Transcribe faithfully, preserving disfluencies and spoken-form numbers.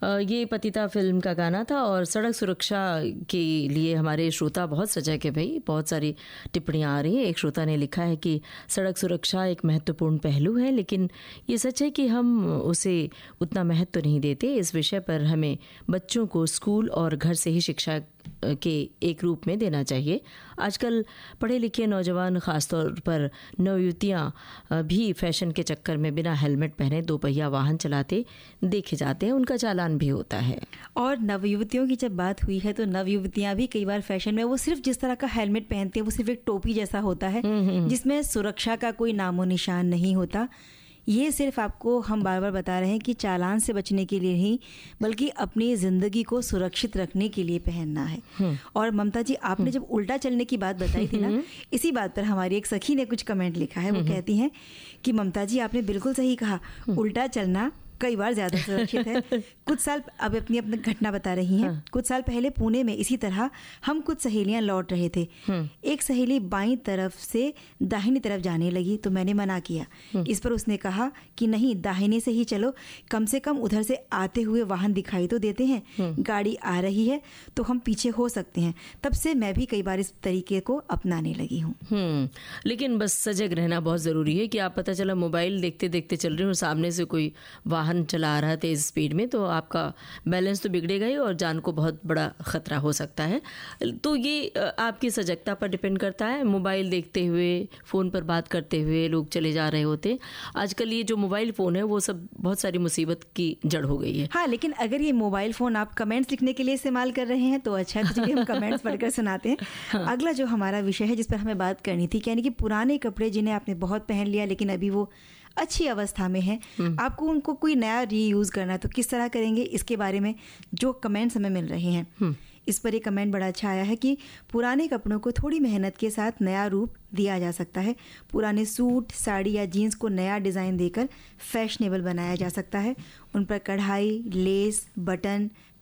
ये पतिता फिल्म का गाना था और सड़क सुरक्षा के लिए हमारे श्रोता बहुत सजग है भाई, बहुत सारी टिप्पणियाँ आ रही हैं। एक श्रोता ने लिखा है कि सड़क सुरक्षा एक महत्वपूर्ण पहलू है, लेकिन ये सच है कि हम उसे उतना महत्व नहीं देते। इस विषय पर हमें बच्चों को स्कूल और घर से ही शिक्षा के एक रूप में देना चाहिए। आजकल पढ़े लिखे नौजवान, ख़ासतौर पर नवयुवतियाँ भी फैशन के चक्कर में बिना हेलमेट पहने दोपहिया वाहन चलाते देखे जाते हैं, उनका चालान भी होता है। और नवयुवतियों की जब बात हुई है तो नवयुवतियाँ भी कई बार फैशन में वो सिर्फ जिस तरह का हेलमेट पहनते हैं वो सिर्फ एक टोपी जैसा होता है जिसमें सुरक्षा का कोई नामो निशान नहीं होता। ये सिर्फ आपको हम बार बार बता रहे हैं कि चालान से बचने के लिए नहीं बल्कि अपनी ज़िंदगी को सुरक्षित रखने के लिए पहनना है। और ममता जी, आपने जब उल्टा चलने की बात बताई थी ना, इसी बात पर हमारी एक सखी ने कुछ कमेंट लिखा है। वो कहती हैं कि ममता जी आपने बिल्कुल सही कहा, उल्टा चलना कई बार ज़्यादा सुरक्षित है। कुछ साल, अब अपनी अपनी घटना बता रही हैं। हाँ। कुछ साल पहले पुणे में इसी तरह हम कुछ सहेलियां लौट रहे थे। एक सहेली बाईं तरफ से दाहिनी तरफ जाने लगी तो मैंने मना किया। इस पर उसने कहा कि नहीं, दाहिने से ही चलो, कम से कम उधर से आते हुए वाहन दिखाई तो देते हैं, गाड़ी आ रही है तो हम पीछे हो सकते हैं। तब से मैं भी कई बार इस तरीके को अपनाने लगी हूँ। लेकिन बस सजग रहना बहुत ज़रूरी है कि आप पता चला मोबाइल देखते देखते चल रहे हो और सामने से कोई वाहन चला रहा है तेज स्पीड में, तो आपका बैलेंस तो बिगड़ेगा ही और जान को बहुत बड़ा खतरा हो सकता है। तो ये आपकी सजगता पर डिपेंड करता है। मोबाइल देखते हुए, फ़ोन पर बात करते हुए लोग चले जा रहे होते हैं। आजकल ये जो मोबाइल फ़ोन है वो सब बहुत सारी मुसीबत की जड़ हो गई है। हाँ, लेकिन अगर ये मोबाइल फ़ोन आप कमेंट्स लिखने के लिए इस्तेमाल कर रहे हैं तो अच्छा है, तो चलिए हम कमेंट्स पढ़कर सुनाते हैं। हाँ। अगला जो हमारा विषय है जिस पर हमें बात करनी थी, यानी कि पुराने कपड़े जिन्हें आपने बहुत पहन लिया लेकिन अभी वो अच्छी अवस्था में है, आपको उनको कोई नया रीयूज़ करना है तो किस तरह करेंगे, इसके बारे में जो कमेंट्स हमें मिल रहे हैं। इस पर एक कमेंट बड़ा अच्छा आया है कि पुराने कपड़ों को थोड़ी मेहनत के साथ नया रूप दिया जा सकता है। पुराने सूट, साड़ी या जीन्स को नया डिज़ाइन देकर फैशनेबल बनाया जा सकता है। उन पर कढ़ाई, लेस, बटन,